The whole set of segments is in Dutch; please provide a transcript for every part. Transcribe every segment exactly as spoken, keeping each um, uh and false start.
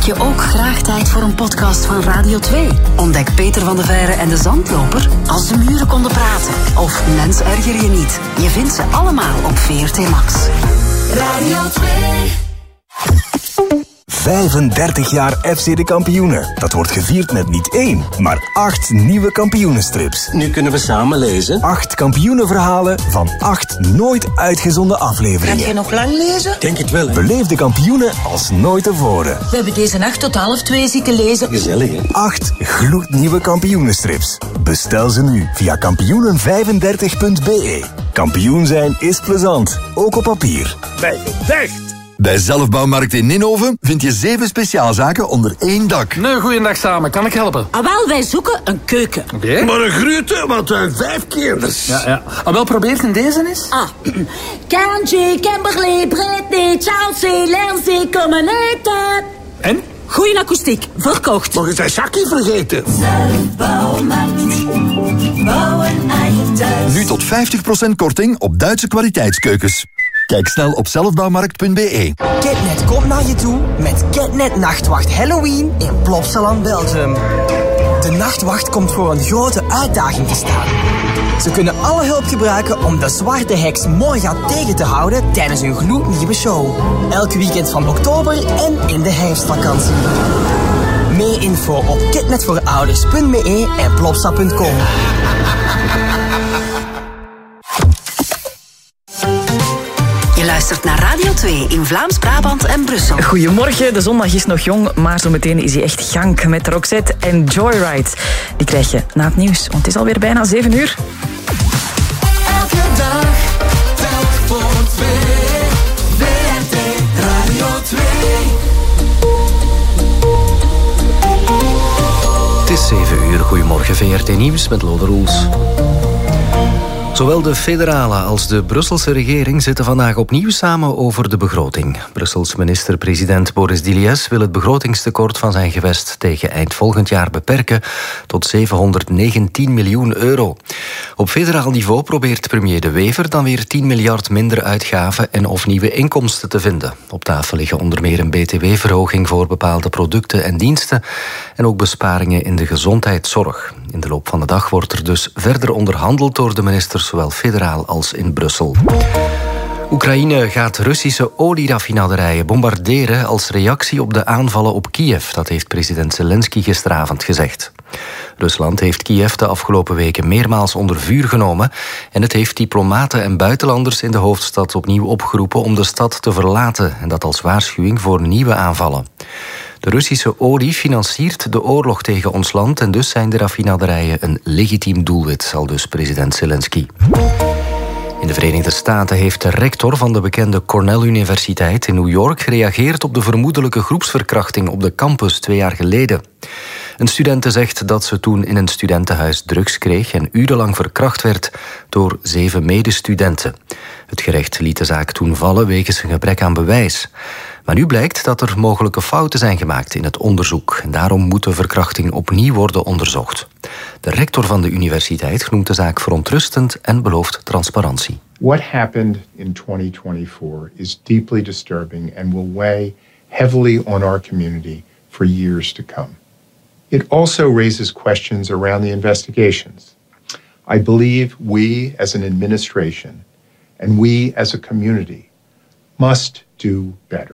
je ook graag tijd voor een podcast van Radio twee? Ontdek Peter van de Veire en de Zandloper Als de muren konden praten. Of Mens erger je niet. Je vindt ze allemaal op V R T Max. Radio twee. vijfendertig jaar F C de Kampioenen. Dat wordt gevierd met niet één, maar acht nieuwe kampioenenstrips. Nu kunnen we samen lezen. Acht kampioenenverhalen van acht nooit uitgezonden afleveringen. Ga je nog lang lezen? Denk het wel, hè? Beleef de kampioenen als nooit tevoren. We hebben deze nacht tot half twee zitten lezen. Gezellig, hè? Acht gloednieuwe kampioenenstrips. Bestel ze nu via kampioenen vijfendertig punt b e. Kampioen zijn is plezant, ook op papier. vijfendertig! Bij Zelfbouwmarkt in Ninhoven vind je zeven speciaalzaken onder één dak. Nee, goeiedag samen. Kan ik helpen? Ah, wel, wij zoeken een keuken. Oké. Okay. Maar een grote, want uh, vijf kinders. Ja, ja. Ah, wel, probeert in deze eens. Ah. Kantje, Kimberley, Britney, Chelsea, Lindsay, komen eten. En? Goeie akoestiek, verkocht. Mogen zij Shaki vergeten? Zelfbouwmarkt. Bouwen aan je thuis. Nu tot vijftig procent korting op Duitse kwaliteitskeukens. Kijk snel op zelfbouwmarkt punt b e. Catnet komt naar je toe met Catnet Nachtwacht Halloween in Plopsaland, Belgium. De Nachtwacht komt voor een grote uitdaging te staan. Ze kunnen alle hulp gebruiken om de zwarte heks Morga tegen te houden tijdens hun gloednieuwe show. Elk weekend van oktober en in de herfstvakantie. Meer info op catnetvoorouders punt b e en plopsa punt com. Je luistert naar Radio twee in Vlaams-Brabant en Brussel. Goedemorgen, de zondag is nog jong, maar zometeen is hij echt gank met Roxette en Joyride. Die krijg je na het nieuws, want het is alweer bijna zeven uur. Elke dag, telk voor twee. V R T Radio twee. Het is zeven uur, goedemorgen V R T Nieuws met Lode Roels. Zowel de federale als de Brusselse regering zitten vandaag opnieuw samen over de begroting. Brussels minister-president Boris Diliès wil het begrotingstekort van zijn gewest tegen eind volgend jaar beperken tot zevenhonderdnegentien miljoen euro. Op federaal niveau probeert premier De Wever dan weer tien miljard minder uitgaven en of nieuwe inkomsten te vinden. Op tafel liggen onder meer een B T W-verhoging voor bepaalde producten en diensten en ook besparingen in de gezondheidszorg. In de loop van de dag wordt er dus verder onderhandeld door de ministers, zowel federaal als in Brussel. Oekraïne gaat Russische olieraffinaderijen bombarderen als reactie op de aanvallen op Kiev. Dat heeft president Zelensky gisteravond gezegd. Rusland heeft Kiev de afgelopen weken meermaals onder vuur genomen en het heeft diplomaten en buitenlanders in de hoofdstad opnieuw opgeroepen om de stad te verlaten en dat als waarschuwing voor nieuwe aanvallen. De Russische olie financiert de oorlog tegen ons land en dus zijn de raffinaderijen een legitiem doelwit, al dus president Zelensky. In de Verenigde Staten heeft de rector van de bekende Cornell Universiteit in New York gereageerd op de vermoedelijke groepsverkrachting op de campus twee jaar geleden. Een studente zegt dat ze toen in een studentenhuis drugs kreeg en urenlang verkracht werd door zeven medestudenten. Het gerecht liet de zaak toen vallen wegens een gebrek aan bewijs. Maar nu blijkt dat er mogelijke fouten zijn gemaakt in het onderzoek en daarom moet de verkrachting opnieuw worden onderzocht. De rector van de universiteit noemt de zaak verontrustend en belooft transparantie. What happened in twenty twenty-four is deeply disturbing and will weigh heavily on our community for years to come. It also raises questions around the investigations. I believe we as an administration and we as a community must do better.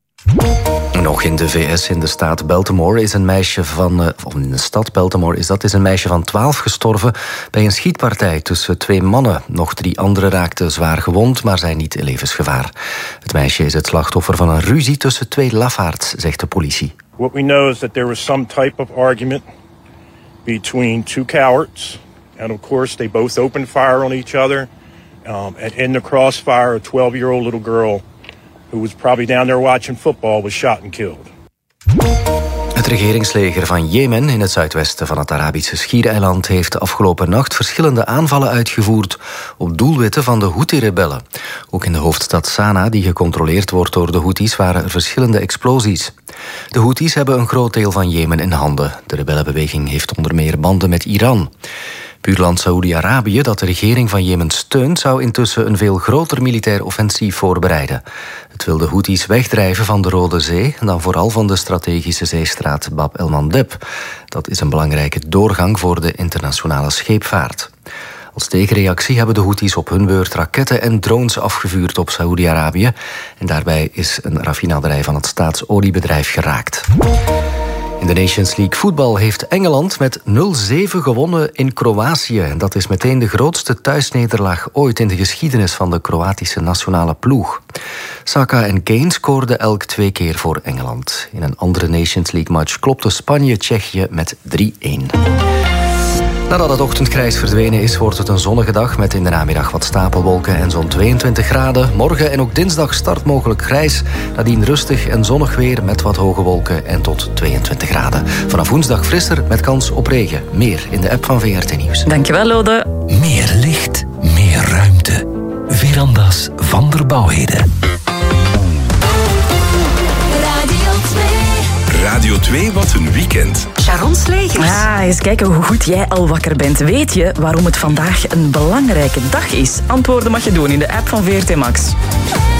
Nog in de V S, in de staat Baltimore, is een meisje van... of in de stad Baltimore is dat, is een meisje van twaalf gestorven bij een schietpartij tussen twee mannen. Nog drie anderen raakten zwaar gewond, maar zijn niet in levensgevaar. Het meisje is het slachtoffer van een ruzie tussen twee lafaards, zegt de politie. What we know is that there was some type of argument between two cowards. And of course they both opened fire on each other. Um, and in the crossfire, a twelve-year-old little girl who was probably down there watching football was shot and killed. Het regeringsleger van Jemen in het zuidwesten van het Arabische Schiereiland heeft de afgelopen nacht verschillende aanvallen uitgevoerd op doelwitten van de Houthi-rebellen. Ook in de hoofdstad Sanaa, die gecontroleerd wordt door de Houthis, waren er verschillende explosies. De Houthis hebben een groot deel van Jemen in handen. De rebellenbeweging heeft onder meer banden met Iran. Buurland Saoedi-Arabië, dat de regering van Jemen steunt, zou intussen een veel groter militair offensief voorbereiden. Het wil de Houthis wegdrijven van de Rode Zee en dan vooral van de strategische zeestraat Bab el-Mandeb. Dat is een belangrijke doorgang voor de internationale scheepvaart. Als tegenreactie hebben de Houthis op hun beurt raketten en drones afgevuurd op Saoedi-Arabië. En daarbij is een raffinaderij van het staatsoliebedrijf geraakt. In de Nations League voetbal heeft Engeland met nul zeven gewonnen in Kroatië. En dat is meteen de grootste thuisnederlaag ooit in de geschiedenis van de Kroatische nationale ploeg. Saka en Kane scoorden elk twee keer voor Engeland. In een andere Nations League match klopte Spanje Tsjechië met drie-een. Nadat het ochtendgrijs verdwenen is, wordt het een zonnige dag met in de namiddag wat stapelwolken en zo'n tweeëntwintig graden. Morgen en ook dinsdag start mogelijk grijs. Nadien rustig en zonnig weer met wat hoge wolken en tot tweeëntwintig graden. Vanaf woensdag frisser met kans op regen. Meer in de app van V R T Nieuws. Dankjewel, Lode. Meer licht, meer ruimte. Verandas van der Bouwheden. Radio twee, wat een weekend. Sharon Slegers. Ja, eens kijken hoe goed jij al wakker bent. Weet je waarom het vandaag een belangrijke dag is? Antwoorden mag je doen in de app van V R T Max.